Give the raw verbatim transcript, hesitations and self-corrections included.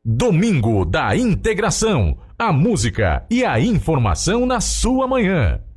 Domingo da Integração. A música e a informação na sua manhã.